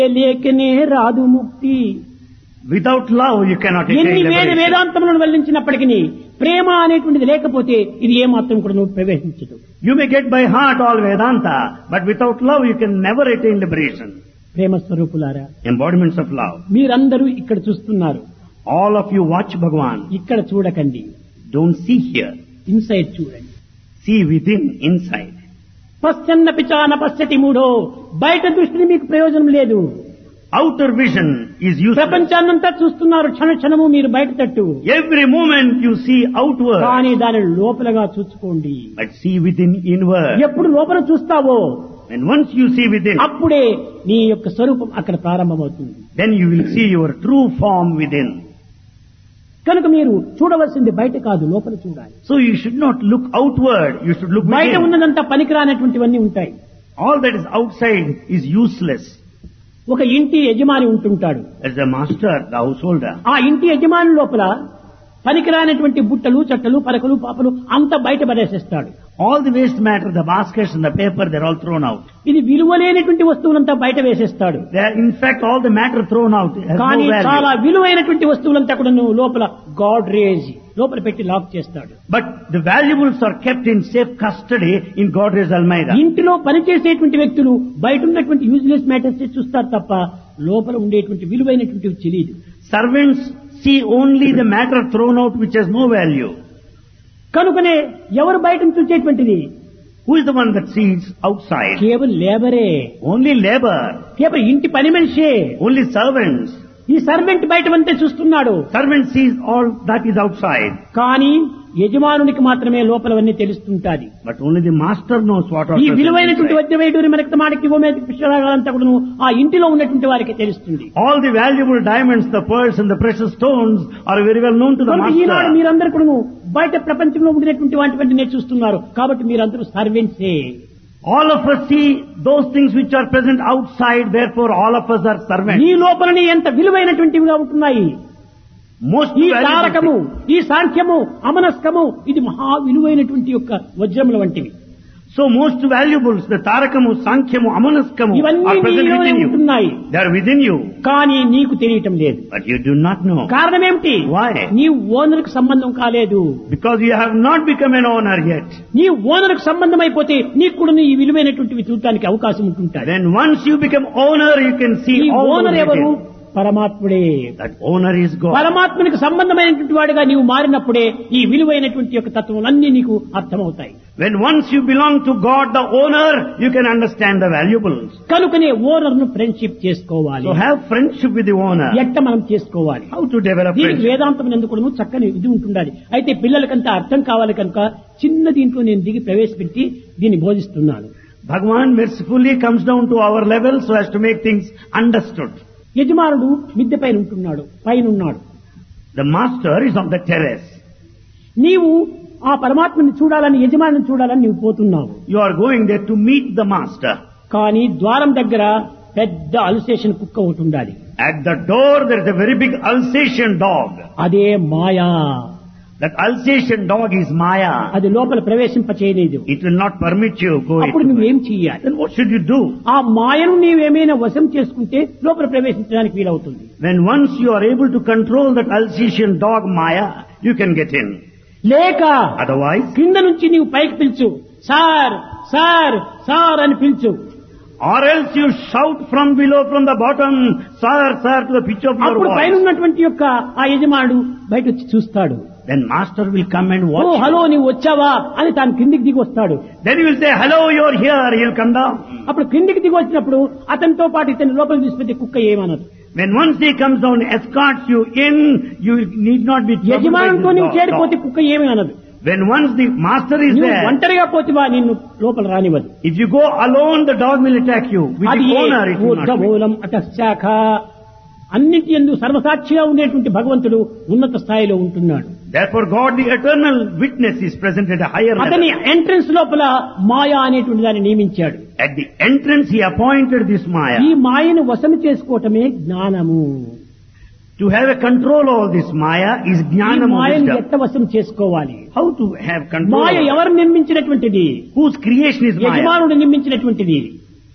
లేకనే రాదు ముక్తి. Without love you cannot attain ఎన్ని liberation. వేదాంతములను వెల్లించినప్పటికీ ప్రేమ అనేటువంటిది లేకపోతే ఇది ఏమాత్రం కూడా నువ్వు ప్రవేశించదు. You may get by heart all Vedanta, but without love you can never attain liberation. ప్రేమ స్వరూపులారా, Embodiments of love. మీరందరూ ఇక్కడ చూస్తున్నారు, All of you watch Bhagavan. ఇక్కడ చూడకండి, Don't see here. ఇన్సైడ్ చూడండి. See within, inside. పశ్చన్న పిచాన పశ్చతి మూఢో, బయట దృష్టిని మీకు ప్రయోజనం లేదు. Outer vision is useless. ప్రపంచాన్నంతా చూస్తున్నారు క్షణ క్షణము మీరు బయట తట్టు, Every moment you see outward, కానీ దాని లోపలగా చూసుకోండి. but see within, inward. ఎప్పుడు లోపల చూస్తావో And once you see within, అప్పుడే నీ యొక్క స్వరూపం అక్కడ ప్రారంభమవుతుంది. then you will see your true form within. కనుక మీరు చూడవలసింది బయట కాదు, లోపల చూడాలి. So you should not look outward, you should look బయట within. ఉన్నదంతా పనికిరానటువంటివన్నీ ఉంటాయి. All that is outside is useless. ఒక ఇంటి యజమాని ఉంటుంటాడు. As the master, the householder. ఆ ఇంటి యజమాని లోపల పనికిరానటువంటి బుట్టలు, చట్టలు, పరకలు, పాపలు అంతా బయట పడేసేస్తాడు. All the waste matter, the baskets and the paper, they're all thrown out. ఇది విలువలేనటువంటి వస్తువులంతా బయట వేసేస్తాడు. They are, in fact, all the matter thrown out has కానీ no చాలా value. విలువైనటువంటి వస్తువులంతా కూడా నువ్వు లోపల గాడ్రేజ్ లోపల పెట్టి లాక్ చేస్తాడు. But the valuables are kept in safe custody in Godrej Almeida. ఇంటిలో పనిచేసేటువంటి వ్యక్తులు బయట ఉన్నటువంటి యూజ్లెస్ మ్యాటర్స్ చూస్తారు తప్ప లోపల ఉండేటువంటి విలువైనటువంటివి తెలియదు. Servants see only the matter thrown out which has no value. కనుకనే ఎవరు బయట చూసేటువంటిది Who is the one that sees outside? కేవలం లేబరే, Only labor, కేవలం ఇంటి పని మనిషే. only servants. ఈ సర్వెంట్ బయట అంతే చూస్తున్నాడు, Servant sees all that is outside, కానీ యజమానునికి మాత్రమే లోపలవన్నీ తెలుస్తుంటాది. but only the master knows what are ఈ present విలువైనటువంటి inside. వజ్రవేడూరి మనకి మాటకి పుష్పరాగాలంతా కూడా ఆ ఇంటిలో ఉన్నటువంటి వారికి తెలుస్తుంది. All the valuable diamonds, the pearls and the precious stones are very well known to the కనుక ఈనాడు master. మీరందరూ కూడా బయట ప్రపంచంలో ఉండినటువంటి వాటిని చూస్తున్నారు కాబట్టి మీరందరూ సర్వెంట్సే. All of us see those things which are present outside, therefore all of us are servants. ఈ లోపలని ఎంత విలువైనటువంటివిగా ఉంటున్నాయి. Most ఈ valuable తారకము, things. ఈ సాంఖ్యము, అమనస్కము ఇది మహా విలువైనటువంటి యొక్క వజ్రముల వంటివి. So most valuables, the Tarakamu, Sankhyamu, Amanaskamu ఇవన్నీ are present నీలోనే within you. ఉంటున్నాయి, They are within you, కానీ నీకు తెలియటం లేదు. but you do not know. కారణం ఏమిటి? Why? నీ ఓనర్కు సంబంధం కాలేదు. Because you have not become an owner yet. నీ ఓనర్కు సంబంధం అయిపోతే నీకు కూడా ఈ విలువైనటువంటివి చూడటానికి అవకాశం ఉంటుంటాయి. Then once you become owner, you can see ఈ all ఓనర్ those ఎవరు? details. పరమాత్ముడే. That owner is God. పరమాత్మునికి సంబంధమైనటువంటి వాడిగా నీవు మారినప్పుడే ఈ విలువైనటువంటి యొక్క తత్వములన్నీ నీకు అర్థమవుతాయి. When once you belong to God, the owner, you can understand the valuables. కనుకనే ఓనర్ ను ఫ్రెండ్షిప్ చేసుకోవాలి. So have friendship with the owner. ఎట్ట మనం చేసుకోవాలి? How to develop దీనికి friendship? వేదాంతం ఎందుకు చక్కని ఇది ఉంటుండాలి. అయితే పిల్లలకంతా అర్థం కావాలి కనుక చిన్న దీంట్లో నేను దిగి ప్రవేశపెట్టి దీన్ని బోధిస్తున్నాను. Bhagavan mercifully comes down to our level so as to make things understood. యజమానుడు మిద్దె పైన ఉంటున్నాడు, పైన ఉన్నాడు. The master is on the terrace. నీవు ఆ పరమాత్మని చూడాలని, యజమానిని చూడాలని నీవు పోతున్నావు. You are going there to meet the master. కానీ ద్వారం దగ్గర పెద్ద అల్సేషన్ కుక్క ఒకటి ఉండాలి. At the door there is a very big Alsatian dog. అదే మాయా. That Alsatian dog is Maya. అది లోపల ప్రవేశింప చేయలేదు. It will not permit you go అప్పుడు into it. నువ్వేం చెయ్యాలి? Then what should you do? ఆ మాయను నీవేమైనా వశం చేసుకుంటే లోపల ప్రవేశించడానికి వీలవుతుంది. When once you are able to control that Alsatian dog Maya, you can get in. లేక Otherwise, కింద నుంచి నీవు పైకి పిలుచు, సార్ సార్ సార్ అని పిలుచు. or else you shout from below, from the bottom, sir, sir, to the pitch of your అప్పుడు పైన voice. ఉన్నటువంటి యొక్క ఆ యజమానుడు బయట వచ్చి చూస్తాడు. Then master will come and oh watch you. Hello నీవు వచ్చావా అని తాను కిందికి దిగి వస్తాడు. Then he will say, hello, you're here. He'll come down. అప్పుడు కిందికి దిగి వచ్చినప్పుడు అతనితో పాటు ఇతని లోపల తీసుకెళ్తే కుక్క ఏమనదు. When once he comes down, escorts you in, you need not be troubled by యజమానుతో this నీవు చేరిపోతే dog. కుక్క ఏమీ అనదు. When once the master is నువ్వు there, ఒంటరిగా పోతివా నిన్ను లోపల రానివ్వదు. if you go alone, the dog will attack you. With అది the owner, it will not be. మూలం అటశాఖ అన్నిటి యందు సర్వసాక్షిగా ఉండేటువంటి భగవంతుడు ఉన్నత స్థాయిలో ఉంటున్నాడు. Therefore, God, the eternal witness, is present at a higher అతని level. ఎంట్రన్స్ లోపల మాయా అనేటువంటి దాన్ని నియమించాడు. At the entrance, he appointed this ఈ Maya. మాయను వశము చేసుకోవటమే జ్ఞానము. To have a control over this Maya is ఈ Jnanam, మాయను wisdom. ఎట్ట వశం చేసుకోవాలి? How to have control Maya over it? ఎవరు నిర్మించినటువంటిది? Whose creation is Maya? యజమానుడు నిర్మించినటువంటిది.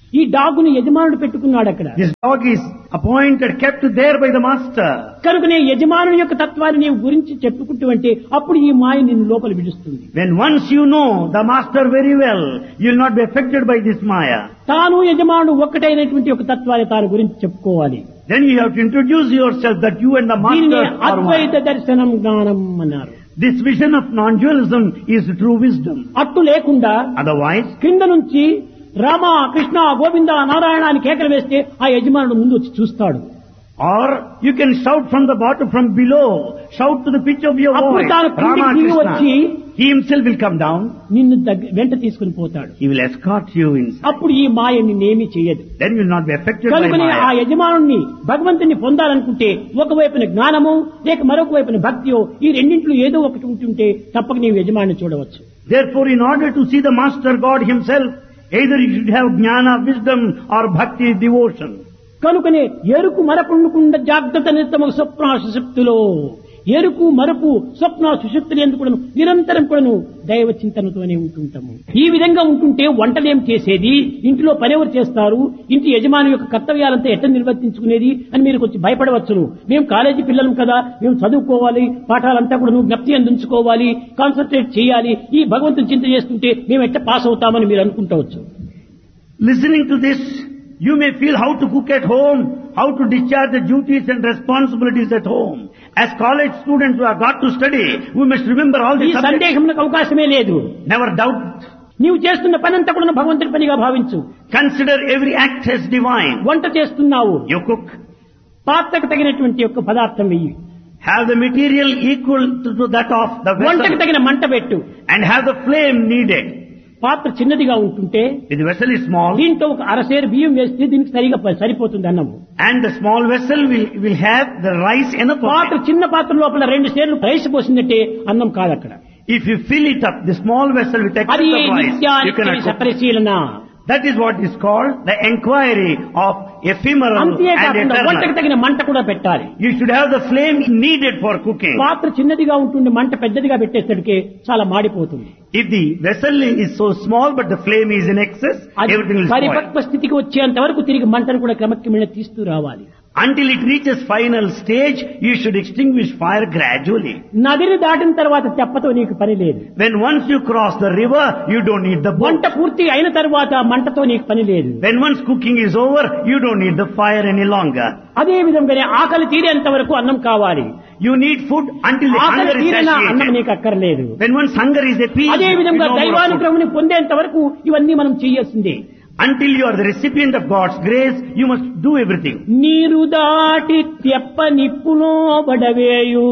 ఈ డాగుని యజమానుడు పెట్టుకున్నాడు అక్కడ. This dog is appointed, kept there by the master. కనుకనే యజమానుని యొక్క తత్వాన్ని నీవు గురించి చెప్పుకుంటూ అంటే అప్పుడు ఈ మాయ నిన్ను లోపల విడుస్తుంది. When once you know the master very well, you will not be affected by this maya. తాను యజమానుడు ఒక్కటైనటువంటి ఒక తత్వాన్ని తాను గురించి చెప్పుకోవాలి. Then you have to introduce yourself that you and the దీనినే master are అద్వైత one. దర్శనం జ్ఞానం అన్నారు. This vision of non-dualism is true wisdom. అట్టు లేకుండా Otherwise, కింద నుంచి రామ కృష్ణ గోవింద నారాయణ అని కేకలు వేస్తే ఆ యజమానుడు ముందు వచ్చి చూస్తాడు. or you can shout from the bottom, from below, shout to the pitch of your అప్పుడు voice, తాను Rama కిందికి దిగి వచ్చి Krishna. He himself will come down. నిన్ను వెంట తీసుకుని పోతాడు. He will escort you inside. అప్పుడు ఈ మాయ నిన్నేమీ చేయదు. Then you will not be affected by కనుకనే ఆ maya. యజమానుణ్ణి భగవంతుని పొందాలనుకుంటే ఒకవైపున జ్ఞానము లేక మరొక వైపున భక్తియో ఈ రెండింటిలో ఏదో ఒకటి ఉంటుంటే తప్పక నీవు యజమాని చూడవచ్చు. Therefore, in order to see the master God himself, either you should have jnana, wisdom, or bhakti, devotion. కనుకనే ఎరుకు మరపుండకుండా జాగ్రత్త నిత్తమ స్వప్న సుషుప్తిలో ఎరుకు మరపు స్వప్న సుషుప్తులు ఎందుకు నిరంతరం కూడాను దైవ చింతనతోనే ఉంటుంటాము. ఈ విధంగా ఉంటుంటే వంటలేం చేసేది, ఇంటిలో పనెవరు చేస్తారు, ఇంటి యజమాని యొక్క కర్తవ్యాలంతా ఎట్లా నిర్వర్తించుకునేది అని మీరు కొంచెం భయపడవచ్చును. మేము కాలేజీ పిల్లలం కదా, మేము చదువుకోవాలి, పాఠాలంతా కూడా జ్ఞప్తి అందించుకోవాలి, కాన్సన్ట్రేట్ చేయాలి, ఈ భగవంతుని చింత చేస్తుంటే మేము ఎట్లా పాస్ అవుతామని మీరు అనుకుంటవచ్చు. Listening to this, you may feel how to cook at home, how to discharge the duties and responsibilities at home. As college students who have got to study, we must remember all ఈ these subjects. సందేహమునకు అవకాశమే లేదు. Never doubt. నీవు చేస్తున్న పనంతా కూడా భగవంతుడి పనిగా భావించు. Consider every act as divine. వంట చేస్తున్నావు, You cook. పాత్రకు తగినటువంటి యొక్క పదార్థం వెయ్యి, Have the material equal to that of the వంటకు vessel. తగిన మంట పెట్టు. And have the flame needed. పాత్ర చిన్నదిగా ఉంటుంటే If the vessel is small, దీంట్లో ఒక అరసేరు బియ్యం వేస్తే దీనికి సరిపోతుంది అన్నము. and the small vessel will have the rice enough of పాత్ర it. చిన్న పాత్ర లోపల 2 సేర్లు రైస్ పోసిందంటే అన్నం కాదు అక్కడ. If you fill it up, the small vessel with excess అది of rice, you నిత్యానికి cannot cook. పరిశీలన. That is what is called the enquiry of ephemeral and అంతేకాకుండా వంటకు eternal. తగిన మంట కూడా పెట్టాలి. You should have the flame needed for cooking. పాత్ర చిన్నదిగా ఉంటుంది, మంట పెద్దదిగా పెట్టేసరికి చాలా మాడిపోతుంది. If the vessel is so small but the flame is in excess, అది everything will spoil. పరిపక్వ స్థితికి వచ్చేంత వరకు తిరిగి మంటను కూడా క్రమక్రమేణా తీస్తూ రావాలి. Until it reaches final stage, you should extinguish fire gradually. నదిని దాటిన తర్వాత తెప్పతో నీకు పని లేదు. When once you cross the river, you don't need the boat. వంట పూర్తి అయిన తర్వాత మంటతో నీకు పని లేదు. When once cooking is over, you don't need the fire any longer. అదే విధంగానే ఆకలి తీరేంత వరకు అన్నం కావాలి. You need food until the ఆకలి hunger is తీరిన అన్నం satiated. నీకు అక్కర్లేదు. When once hunger is appeased, అదే you విధంగా no more of food. దైవానుగ్రహముని పొందేంత వరకు ఇవన్నీ మనం చేయాల్సిందే. Until you are the recipient of God's grace, you must do everything. నీరు దాటి తెప్ప నిప్పులో బడవేయు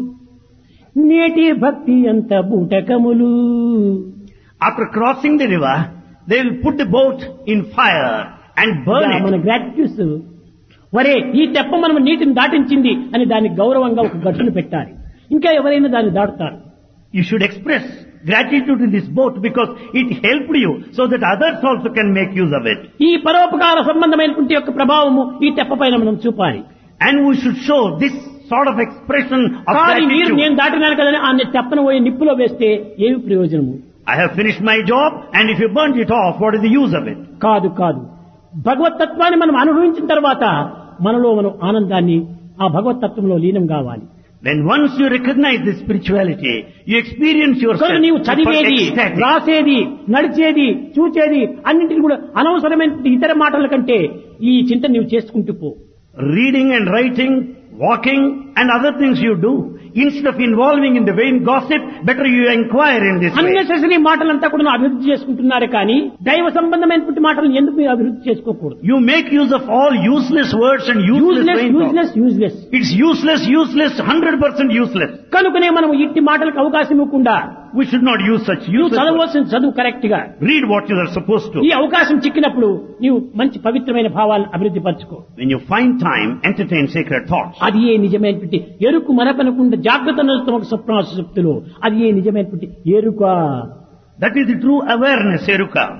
నేటి భక్తి అంత బూటకములు. After crossing the river, they will put the boat in fire and burn మన it. గ్రాట్యూస్ వరే ఈ తెప్ప మనం నీటిని దాటించింది అని దానికి గౌరవంగా ఒక గట్టును పెట్టాలి. ఇంకా ఎవరైనా దాన్ని దాటుతారు. You should express gratitude in this boat because it helped you so that others also can make use of it. ఈ పరోపకార సంబంధమైనటువంటి యొక్క ప్రభావము ఈ తెప్ప పైన మనం చూపాలి. And we should show this sort of expression of కానీ మీరు gratitude. నేను దాటినాను కదని ఆ తెప్పను పోయి నిప్పులో వేస్తే ఏమి ప్రయోజనము? I have finished my job and if you burnt it off, what is the use of it? కాదు కాదు. భగవతత్వాన్ని మనం అనుభవించిన తర్వాత మనలో మనం ఆనందాన్ని ఆ భగవతత్వంలో లీనం కావాలి. When once you recognize this spirituality, you experience కనుక yourself నీవు చదివేది, ecstatic. రాసేది, నడిచేది, చూచేది అన్నింటిని కూడా అనవసరమైన ఇతర మాటల కంటే ఈ చింత నీవు చేసుకుంటూ పో. Reading and writing, walking and other things you do. Instead of involving in the vain gossip, better you inquire in this way. Unnecessary మాటలంతా కూడా అభివృద్ధి చేసుకుంటున్నారు కానీ దైవ సంబంధమైనటువంటి మాటలను ఎందుకు మీరు అభివృద్ధి చేసుకోకూడదు? You make use of all useless words and useless vain talk. Useless. It's useless, 100% useless. కనుకనే మనం ఇట్టి మాటలకు అవకాశం ఇవ్వకుండా We should not use such నువ్వు useless words. చదవలసిన చదువు కరెక్ట్ గా Read what you are supposed to. ఈ అవకాశం చిక్కినప్పుడు నీవు మంచి పవిత్రమైన భావాలను అభివృద్ధి పరచుకో. When you find time, entertain sacred thoughts. అది ఏ నిజమైనటువంటి ఎరుకు మరపనకుండా జాగ్రత్త నలుస్తమకు స్వప్నాశక్తులు అది ఏ నిజమైనటువంటి ఎరుక. That is the true awareness, Eruka.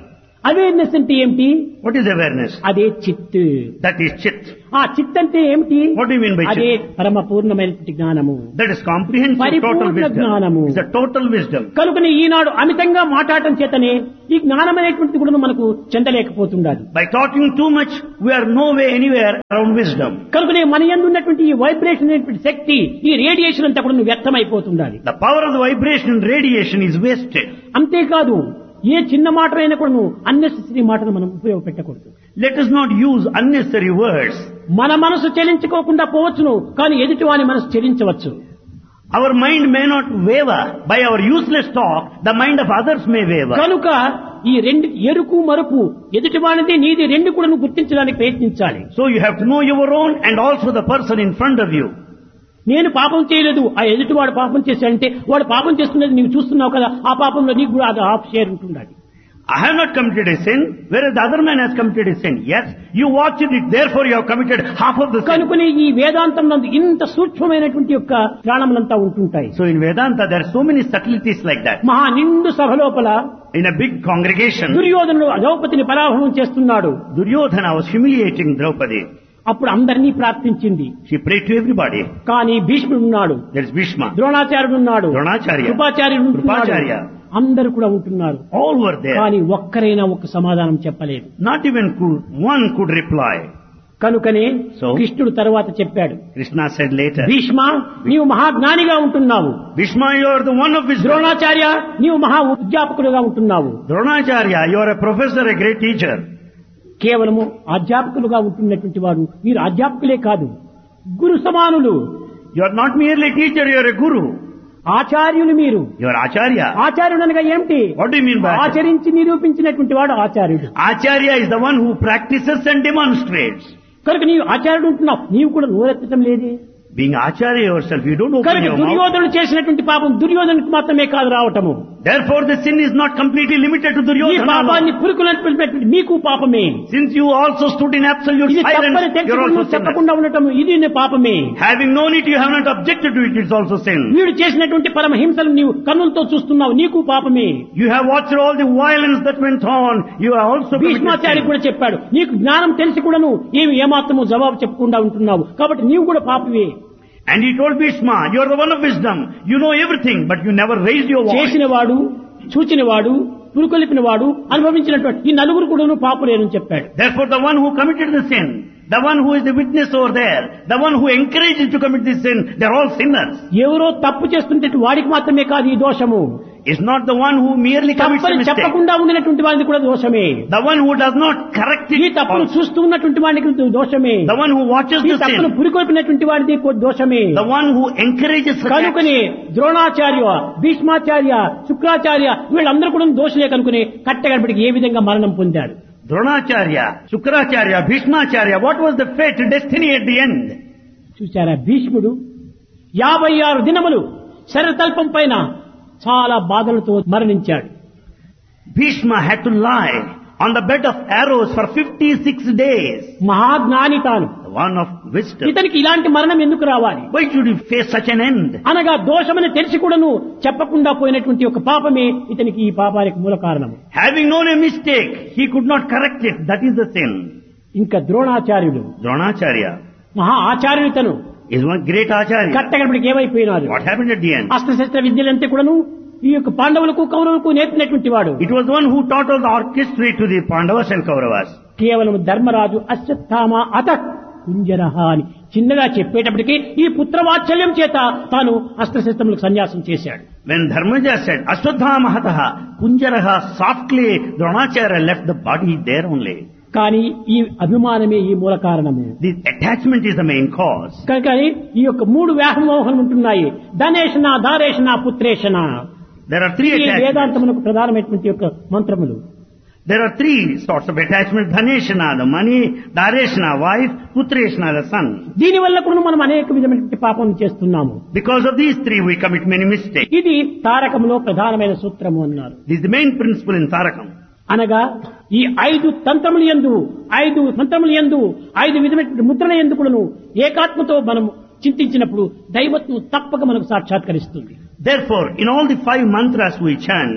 Awareness అంటే ఏమిటి? What is awareness? అదే చిత్. That is chit. ఆ చిత్ అంటే ఏమిటి? What do you mean by అదే chit? పరమ పూర్ణమైనటువంటి జ్ఞానము. That is comprehensive total పరిపూర్ణ wisdom. జ్ఞానము. It's a total wisdom. కనుకనే ఈనాడు అమితంగా మాట్లాడటం చేతనే ఈ జ్ఞానం అనేటువంటిది కూడా మనకు చెందలేకపోతుండాలి. By talking too much, we are no way anywhere around wisdom. కనుకనే మన యందు ఉన్నటువంటి ఈ వైబ్రేషన్ అనేటువంటి శక్తి, ఈ రేడియేషన్ అంతా కూడా వ్యర్థమైపోతుండాలి. The power of the vibration and radiation is wasted. అంతేకాదు, ఏ చిన్న మాటలైనా కూడా అన్నెసెసరీ మాటలు మనం ఉపయోగపెట్టకూడదు. Let us not use unnecessary words. మన మనసు చెలించుకోకుండా పోవచ్చును, కానీ ఎదుటి వాని మనసు చెలించవచ్చు. Our mind may not waver. By our useless talk, the mind of others may waver. కనుక ఈ రెండు ఎరుకు మరుపు ఎదుటి వానిది నీది రెండు కూడా గుర్తించడానికి ప్రయత్నించాలి. So you have to know your own and also the person in front of you. నేను పాపం చేయలేదు, ఆ ఎదుటి వాడు పాపం చేశాడంటే వాడు పాపం చేస్తున్నది నీవు చూస్తున్నావు కదా, ఆ పాపంలో నీకు కూడా అది హాఫ్ షేర్ ఉంటుండాలి. I have not committed a sin, whereas the other man has committed a sin. Yes, you watched it, therefore you have committed half of the sin. కనుకని ఈ వేదాంతం నందు ఇంత సూక్ష్మమైనటువంటి యొక్క ప్రాణములంతా ఉంటుంటాయి. So in Vedanta there are so many subtleties like that. మహా నిండు సభ లోపల In a big congregation, దుర్యోధనుడు ద్రౌపదిని పరాభవం చేస్తున్నాడు. Duryodhana was humiliating Draupadi. అప్పుడు అందరినీ ప్రార్థించింది. She prayed to everybody. కానీ భీష్ముడు ఉన్నాడు, There is Bhishma, ద్రోణాచార్యుడు ఉన్నాడు, Dronacharya, కృపాచార్యుడు ఉంటున్నాడు, Krupacharya. అందరూ కూడా ఉంటున్నారు. All were there. కానీ ఒక్కరైనా ఒక సమాధానం చెప్పలేదు. Not even one could reply. కనుకనే So? కృష్ణుడు తర్వాత చెప్పాడు, Krishna said later, భీష్మ నీవు మహాజ్ఞానిగా ఉంటున్నావు, Bhishma, you are the one of wisdom. Dronacharya నీవు మహా అధ్యాపకుడుగా ఉంటున్నావు. Dronacharya, you are a professor, a great teacher. కేవలము అధ్యాపకులుగా ఉంటున్నటువంటి వాడు మీరు అధ్యాపకులే కాదు, గురు సమానులు. You are not merely a teacher, you are a guru. ఆచార్యులు మీరు. You are Acharya. ఆచార్యుడు అనగా ఏమిటి? What do you mean by Acharya? ఆచరించి నిరూపించినటువంటి వాడు ఆచార్యుడు. Acharya is the one who practices and demonstrates. కనుక నీవు ఆచార్యుడు ఉంటున్నావు, నీవు కూడా నోరెత్తడం లేదే. Being Acharya yourself, you don't open కనుక your mouth. దుర్యోధనుడు చేసినటువంటి పాపం దుర్యోధనుడికి మాత్రమే కాదు రావటము. Therefore the sin is not completely limited to ఈ Duryodhana. పాపాన్ని పురుకులటువంటి మీకు పాపమే. Since you also stood in absolute ఇది silence, తప్పని you are తెలుసుకుని also sinner. చెప్పకుండా ఉండటం ఇది నీ పాపమే. Having known it, you have not objected to it, it's also sin. వీడు చేసినటువంటి పరమ హింసలు నీవు కన్నులతో చూస్తున్నావు, నీకు పాపమే. You have watched all the violence that went on, you have also committed Bhishmacharya sin. కూడా చెప్పాడు, నీకు జ్ఞానం తెలిసి కూడాను ఏమాత్రము జవాబు చెప్పకుండా ఉంటున్నావు, కాబట్టి నీవు కూడా పాపమే. And he told Bhishma, you are the one of wisdom, you know everything, but you never raised your voice. చేసినవాడు, చూచినవాడు, పురుకొలిపినవాడు, అనుభవించినటువంటి ఈ నలుగురు కూడాను పాపులేనని చెప్పాడు. Therefore the one who committed the sin, the one who is the witness over there, the one who encouraged to commit this sin, they are all sinners. ఎవరో తప్పు చేస్తుంటే వాడికి మాత్రమే కాదు ఈ దోషము. Is not the one who merely commits a తప్పని mistake. చెప్పకుండా ఉండినటువంటి వాడికి కూడా దోషమే. The one who does not correct ఈ it తప్పును also. చూస్తూ ఉన్నటువంటి వాడికి దోషమే. The one who watches ఈ the తప్పును sin. పురికొల్పినటువంటి వాడిది దోషమే. The one who encourages such acts. కనుకనే ద్రోణాచార్య, భీష్మాచార్య, శుక్రాచార్య వీళ్ళందరూ కూడా దోషులే కనుకనే కట్టగడపడికి ఏ విధంగా మరణం పొందాడు. Dronacharya, Shukracharya, Bhishmacharya, what was the fate, destiny at the end? చూశారా, భీష్ముడు 56 దినములు శరతల్పం పైన చాలా బాధలతో మరణించాడు. Bhishma had to lie on the bed of arrows for 56 days. మహాజ్ఞాని తాను, The one of wisdom. ఇతనికి ఇలాంటి మరణం ఎందుకు రావాలి? Why should he face such an end? అనగా దోషమని తెలిసి కూడాను చెప్పకుండా పోయినటువంటి ఒక పాపమే ఇతనికి ఈ పాపానికి మూల కారణం. Having known a mistake, he could not correct it. That is the sin. ఇంకా ద్రోణాచార్యుడు, Dronacharya మహా ఆచార్యుడు తను, is one great Acharya. కట్టగడపడికి ఏమైపోయినారు? What happened at the end? అస్త్రశస్త్ర విద్యలంతా కూడాను ఈ యొక్క పాండవులకు కౌరవులకు నేర్పినటువంటి వాడు. It was one who taught all the orchestra to the Pandavas and Kauravas. కేవలం ధర్మరాజు అశ్వత్థామ అత కుంజరహ అని చిన్నగా చెప్పేటప్పటికీ ఈ పుత్రవాత్సల్యం చేత తాను అస్త్రశస్త్రములకు సన్యాసం చేశాడు. When Dharmaja said, Ashwadhamahataha, Kunjaraha, softly Dronacharya left the body there only. కానీ ఈ అభిమానమే ఈ మూల కారణము. This attachment is the main cause. కనుక ఈ యొక్క 3 వ్యామోహం ఉంటున్నాయి, ధనేషణ, ధారేషణ, పుత్రేషణ. There are 3 ఈ attachments. వేదాంతమునకు ప్రధానమైనటువంటి యొక్క మంత్రములు. There are 3 sorts of attachment. Dhaneshana, the money, Dareshana, wife, Putreshana, the son. దీనివల్ల కూడా మనం అనేక విధమైనటువంటి పాపం చేస్తున్నాము. Because of these 3 we commit many mistakes. ఇది తారకంలో ప్రధానమైన సూత్రము అన్నారు. This is the main principle in Tarakam. అనగా ఈ 5 తంత్రముల యందు, 5 మంత్రముల యందు, 5 విధమైనటువంటి ముద్రల యందు కూడాను ఏకాత్మతో మనం చింతించినప్పుడు దైవత్వం తప్పక మనకు సాక్షాత్కరిస్తుంది. Therefore, in all the 5 mantras we chant,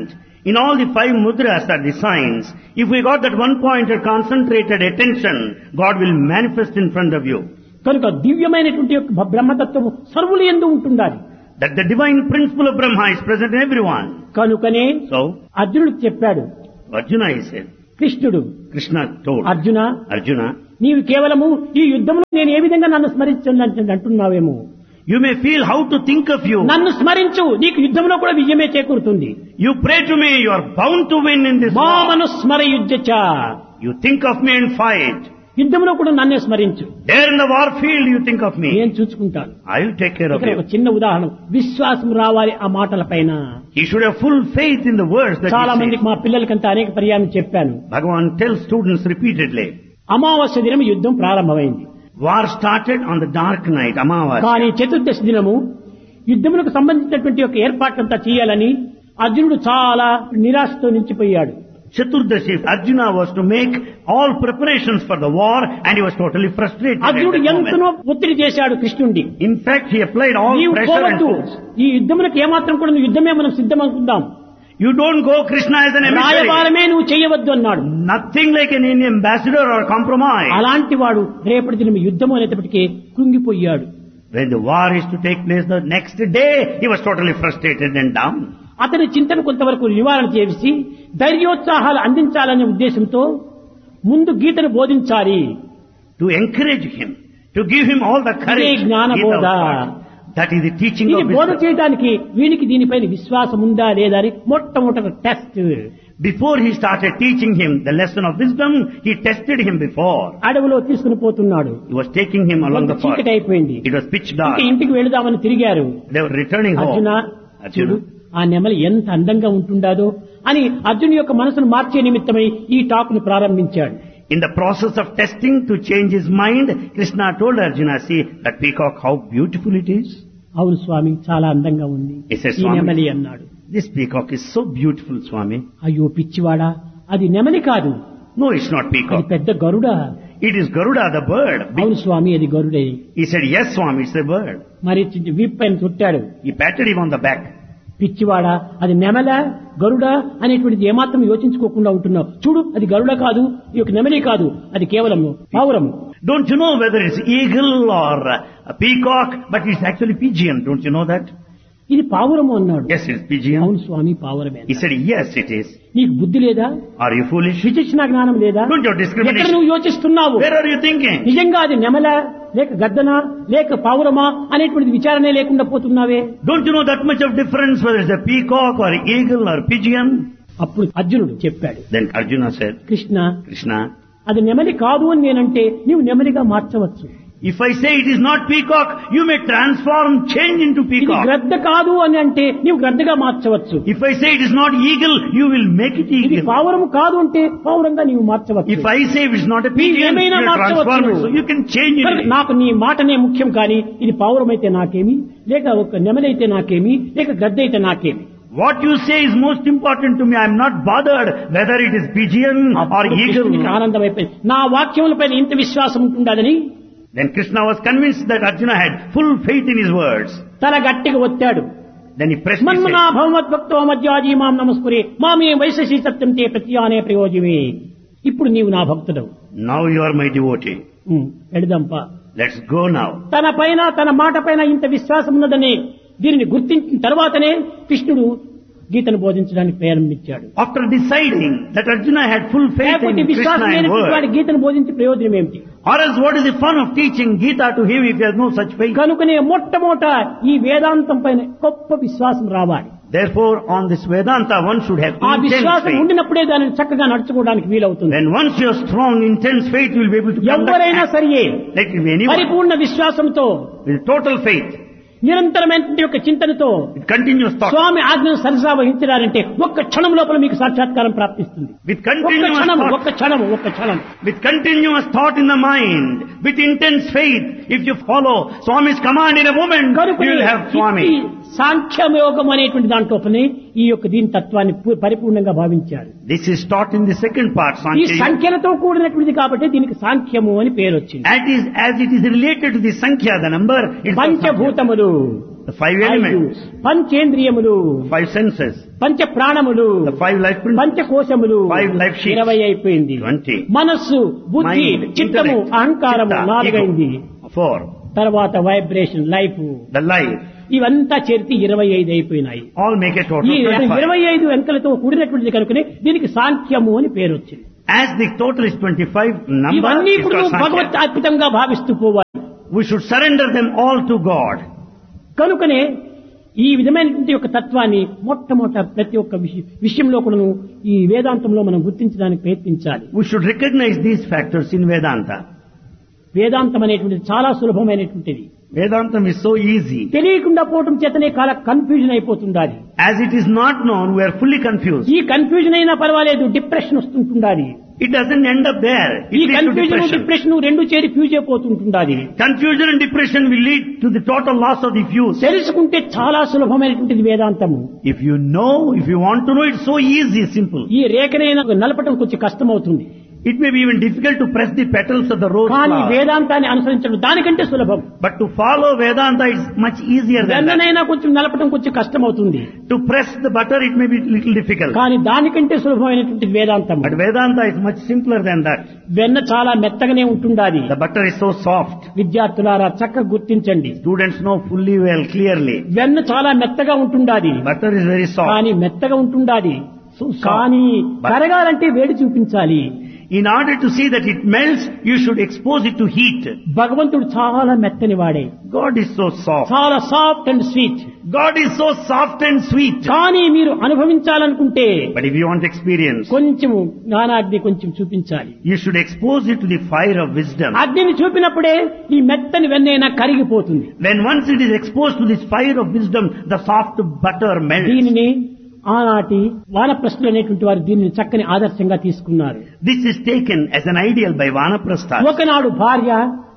In all the 5 mudras are the signs. If we got that one pointed concentrated attention, God will manifest in front of you. కనుక దివ్యమైనటువంటి యొక్క బ్రహ్మతత్వము సర్వులు యందు ఉంటుండాలి. That the divine principle of Brahma is present in everyone. కనుకనే So, అర్జునుడు చెప్పాడు, Arjuna, he said, కృష్ణుడు Krishna told Arjuna, Arjuna, నీవు కేవలము ఈ యుద్ధంలో నేను ఏ విధంగా నన్ను స్మరించాను అంటున్నావేమో. you may feel how to think of you. నన్ను స్మరించు, నీకు యుద్ధంలో కూడా విజయమే చేకూరుతుంది. You pray to me, you are bound to win in this war. మామను స్మరయుజ్యచ, You think of me and fight. యుద్ధంలో కూడా నన్నే స్మరించు, There in the war field, you think of me. నేను చూసుకుంటాను. I will take care of ఇక్కడ ఒక you. చిన్న ఉదాహరణ, విశ్వాసం రావాలి ఆ మాటల పైన. He should have full faith in the words that చాలా he మందికి says. మా పిల్లలకంతా అనేక పర్యాయం చెప్పాను. Bhagavan tells students repeatedly. అమావాస్య దినం యుద్ధం ప్రారంభమైంది. War started on the dark night, Amavasya. కానీ చతుర్దశి దినము యుద్ధములకు సంబంధించినటువంటి ఒక ఏర్పాట్లంతా చేయాలని అర్జునుడు చాలా నిరాశతో నిలిచిపోయాడు. Chaturdashi, Arjuna was to make all preparations for the war and he was totally frustrated at అర్జునుడు that ఎంతనో moment. ఒత్తిడి చేశాడు కృష్ణుడి. In fact, he applied all నీవు pressure and పోవద్దు, force. ఈ యుద్ధములకు ఏమాత్రం కూడా నువ్వు యుద్ధమే మనం సిద్ధమనుకుందాం, You don't go Krishna as an emissary. రాయబారమే నువ్వు చేయవద్దు అన్నాడు. Nothing like an ambassador or compromise. అలాంటి వాడు రేపటి దినం యుద్ధం అనేటప్పటికీ కృంగిపోయాడు. When the war is to take place the next day, he was totally frustrated and down. అతని చింతన కొంతవరకు నివారణ చేసి ధైర్యోత్సాహాలు అందించాలనే ఉద్దేశంతో ముందు గీతను బోధించాలి. To encourage him, to give him all the courage. ఇదే జ్ఞాన Gita బోధ. taught. That is the teaching ఇది of బోధ wisdom. చేయడానికి వీనికి దీనిపైన విశ్వాసం ఉందా లేదా అని మొట్టమొదటి test. Before he started teaching him the lesson of wisdom, he tested him before. అడవిలో తీసుకుని పోతున్నాడు. He was taking him along the path. చీకటి అయిపోయింది. It was pitch dark. ఇంకా ఇంటికి వెళదామని తిరిగారు. They were returning Arjuna home. చూడు, ఆ నెమలి ఎంత అందంగా ఉంటుండాదో అని అర్జును యొక్క మనసును మార్చే నిమిత్తమై ఈ టాక్ ను ప్రారంభించాడు. In the process of testing to change his mind, Krishna told Arjuna, see that peacock, how beautiful it is. అవును స్వామి, చాలా అందంగా ఉంది He said, ఈ "Swami, నెమలి అన్నాడు. this peacock is so beautiful, Swami. అయ్యో పిచ్చివాడా, అది నెమలి కాదు, No, it's not అది peacock. పెద్ద గరుడ. It is Garuda, the bird. అవును స్వామి, అది గరుడే. He said, yes, Swami, it's a bird. మరి వీప్ పైన చుట్టాడు. He patted him on the back. పిచ్చివాడా, అది నెమల గరుడ అనేటువంటిది ఏమాత్రం యోచించుకోకుండా ఉంటున్నావు. చూడు, అది గరుడ కాదు, ఈ యొక్క నెమలి కాదు, అది కేవలం పావురము. Don't you know whether it's eagle or a peacock, but it's actually pigeon. Don't you know that? ఇది పావురము అన్నాడు. Yes, it's pigeon. అవును స్వామి, పావురమే. He said, yes, it is. నీకు బుద్ధి లేదా? Are you foolish? విచక్షణ జ్ఞానం లేదా? Don't you have ఎక్కడ discrimination? నువ్వు యోచిస్తున్నావు? Where are you thinking? నిజంగా అది నెమల లేక గద్దనా లేక పావురమా అనేటువంటి విచారణే లేకుండా పోతున్నావే. Don't you know that much of difference whether it's a peacock or eagle or pigeon? అప్పుడు అర్జునుడు చెప్పాడు, Then Arjuna said, Krishna, Krishna, అది నెమలి కాదు అని నేనంటే నీవు నెమలిగా మార్చవచ్చు. if I say it is not peacock, you may transform, change into ఇది peacock. గ్రద్ద కాదు అని అంటే నీవు గ్రద్దగా మార్చవచ్చు. If I say it is not eagle, you will make it ఇది eagle. పావురము కాదు అంటే పావురంగా నీవు మార్చవచ్చు. If I say it is not a pigeon, you ఏమైనా will transform it. మార్చవచ్చు. So you can change కనుక it. నాకు నీ మాటనే ముఖ్యం, కానీ ఇది పావురమైతే నాకేమి, లేక ఒక నెమలైతే నాకేమి, లేక గద్ద అయితే నాకేమి. What you say is most important to me. I am not bothered whether it is pigeon or eagle. కృష్ణునికి ఆనందం అయిపోయింది. నా వాక్యములపైన ఇంత విశ్వాసం ఉంటుండదని Then Krishna was convinced that Arjuna had full faith in his words. తల గట్టిగా ఒత్తాడు. Then he pressed his మన్మనా head. భగవద్భక్తో మధ్యాజీ మాం నమస్కురే మామే వైశసి సత్యం తే ప్రత్యానే ప్రయోజమే. ఇప్పుడు నీవు నా భక్తుడవు. Now you are my devotee. ఎడదంపా. Let's go now. తన పైన తన మాట పైన ఇంత విశ్వాసం ఉన్నదని దీనిని గుర్తించిన తర్వాతనే కృష్ణుడు గీతను బోధించడానికి ప్రారంభించాడు. After deciding that Arjuna had full faith లేకపోతే in విశ్వాసం Krishna and లేనటువంటి వాడి word, గీతను బోధించే ప్రయోజనం ఏమిటి? or else what is the fun of teaching Gita to him if he has no such faith? కనుకనే మొట్టమొదట ఈ వేదాంతం పైన గొప్ప విశ్వాసం రావాలి. Therefore, on this Vedanta, one should have ఆ intense విశ్వాసం faith. ఉండినప్పుడే దానిని చక్కగా నడుచుకోవడానికి వీలవుతుంది. When once you have strong, intense faith, you will be able to conduct ఎవరైనా act. సరియే Like anyone, పరిపూర్ణ విశ్వాసంతో with total faith, నిరంతరమైన యొక్క చింతనతో with continuous thought, స్వామి ఆజ్ఞను సరసా వహించడాలంటే ఒక్క క్షణం లోపల మీకు సాక్షాత్కారం ప్రాప్తిస్తుంది. with ఒక్క continuous క్షణం thought, ఒక్క క్షణం ఒక్క క్షణం. with continuous thought in the mind, with intense faith, if you follow Swami's command in a moment, you will have Swami. సాంఖ్యయోగం అనేటువంటి దాంట్లోనే ఈ యొక్క దీని తత్వాన్ని పరిపూర్ణంగా భావించారు. This is taught in the second part, ఈ Sankhya Yoga. సంఖ్యలతో కూడినటువంటిది కాబట్టి దీనికి సాంఖ్యము అని పేరు వచ్చింది. As it is related to the Sankhya, the number, it's called Sankhya. పంచభూతములు the 5 elements, పంచేంద్రియములు, 5 senses, పంచ ప్రాణములు, the 5 life principles, పంచకోశములు, 5 life sheets, 20 అయిపోయింది. 20. మనస్సు, బుద్ధి, Mind, చిత్తము, intellect, అహంకారము chitta, 4 అయింది. ego, 4. తర్వాత వైబ్రేషన్, లైఫ్, The life, ఇవంతా చేర్చి 25 అయిపోయినాయి. all make a total ఈ of 25. 25 అంకెలతో కూడినటువంటిది కనుకనే దీనికి సాంఖ్యము అని పేరు వచ్చింది. As the total is 25, number ఇవన్నీ is ఇప్పుడు called భగవత్ Sankhya. అద్భుతంగా భావిస్తూ పోవాలి. We should surrender them all to God. కనుకనే ఈ విధమైనటువంటి యొక్క తత్వాన్ని మొట్టమొదట ప్రతి ఒక్క విషయంలో కూడా ఈ వేదాంతంలో మనం గుర్తించడానికి ప్రయత్నించాలి. We should recognize these factors in Vedanta. వేదాంతం అనేటువంటిది చాలా సులభమైనటువంటిది. Vedantam is so easy. తెలియకుండా పోవటం చేతనే చాలా confusion అయిపోతుండాలి. As it is not known, we are fully confused. ఈ కన్ఫ్యూజన్ అయినా పర్వాలేదు, depression వస్తుంటుండాలి. It doesn't end up there. ఈ It leads to confusion depression. Depression రెండు చేరి fuse అయిపోతుంటుండాలి. Confusion and depression will lead to the total loss of the fuse. తెలుసుకుంటే చాలా సులభమైనటువంటిది వేదాంతము. If you know, if you want to know, it's so easy, simple. ఈ రేఖనైనా నలపటం కొంచెం కష్టం అవుతుంది. It may be even difficult to press the petals of the rose కానీ flower. వేదాంతాన్ని అనుసరించడం దానికంటే సులభం. But to follow Vedanta is much easier than that. వెన్ననైనా కొంచెం నలపటం కొంచెం కష్టం అవుతుంది. To press the butter, it may be little difficult. కానీ దానికంటే సులభమైనటువంటి వేదాంతం. But Vedanta is much simpler than that. వెన్న చాలా మెత్తగానే ఉంటుండాలి. The butter is so soft. విద్యార్థులారా చక్కగా గుర్తించండి. Students know fully well, clearly. వెన్న చాలా మెత్తగా ఉంటుండాలి. Butter is very soft. కానీ మెత్తగా ఉంటుండాలి. So soft. కానీ But కరగాలంటే వేడి చూపించాలి. in order to see that it melts, you should expose it to heat. భగవంతుడు చాలా మెత్తని వాడే. God is so soft. చాలా soft and sweet. God is so soft and sweet. కానీ మీరు అనుభవించాలనుకుంటే But if you want experience, కొంచెం జ్ఞానాగ్ని కొంచెం చూపించాలి. you should expose it to the fire of wisdom. అగ్నిని చూపినప్పుడే ఈ మెత్తని వెన్నైనా కరిగిపోతుంది. When once it is exposed to this fire of wisdom, the soft butter melts. దీనిని ఆనాటి వానప్రస్థులు అనేటువంటి వారు దీనిని చక్కని ఆదర్శంగా తీసుకున్నారు. This is taken as an ideal by Vanaprastha. ఒకనాడు భార్య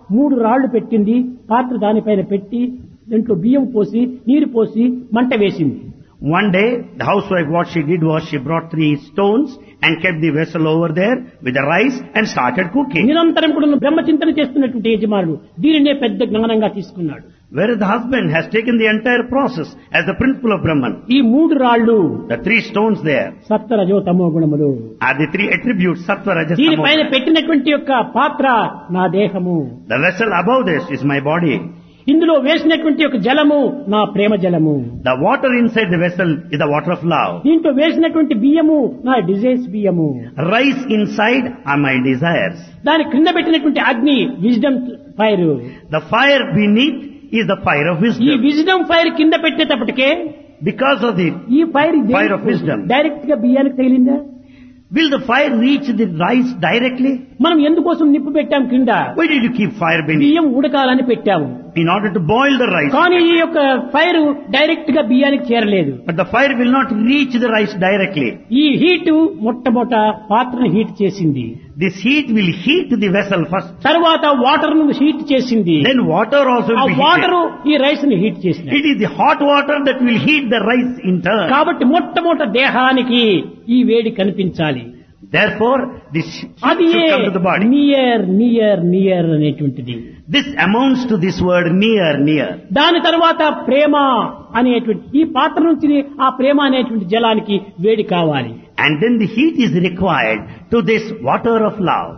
3 రాళ్లు పెట్టింది, పాత్ర దానిపైన పెట్టి దాంట్లో బియ్యం పోసి నీరు పోసి మంట వేసింది. One day, the housewife, what she did was she brought 3 stones and kept the vessel over there with the rice and started cooking. నిరంతరం కూడా బ్రహ్మచింతన చేస్తున్నటువంటి యజమానుడు దీనినే పెద్ద జ్ఞానంగా తీసుకున్నాడు. Whereas the husband has taken the entire process as the principle of Brahman. ఈ 3 రాళ్లు The 3 stones there సత్వ రజో తమో గుణములు. are the 3 attributes, sattva, rajas, దీనిపైన tamogus. పెట్టినటువంటి యొక్క పాత్ర నా దేహము. The vessel above this is my body. ఇందులో వేసినటువంటి యొక్క జలము నా ప్రేమ జలము. The water inside the vessel is the water of love. దీంట్లో వేసినటువంటి బియ్యము నా డిజైర్స్ బియ్యము. Rice inside are my desires. దాని క్రింద పెట్టినటువంటి అగ్ని wisdom fire. The fire beneath is the fire of ఈ wisdom. విజ్డమ్ ఫైర్ కింద పెట్టేటప్పటికే Because of the, ఈ fire Fire of wisdom. Direct గా బియ్యానికి తగిలిందా? will the fire reach the rice directly? మనం ఎందుకోసం నిప్పు పెట్టాం కింద? Why did you keep fire beneath? బియ్యం ఉడకాలని పెట్టాము. In order to boil the rice. కానీ ఈ యొక్క ఫైర్ డైరెక్ట్ గా బియ్యానికి చేరలేదు. But the fire will not reach the rice directly. ఈ హీట్ మొట్టమొదట పాత్రను హీట్ చేసింది. This heat will heat the vessel first. తర్వాత వాటర్ ను హీట్ చేసింది. Then water also ఆ will be వాటర్ heated. ఈ రైస్ ని హీట్ చేసింది. It is the hot water that will heat the rice in turn. కాబట్టి మొట్టమొదట దేహానికి ఈ వేడి కనిపించాలి. Therefore, this అది heat should come to the body. Near near near అనేటువంటిది. This amounts to this word near, near. దాని తర్వాత ప్రేమ అనేటువంటి ఈ పాత్ర నుంచి ఆ ప్రేమ అనేటువంటి జలానికి వేడి కావాలి. And then the heat is required to this water of love.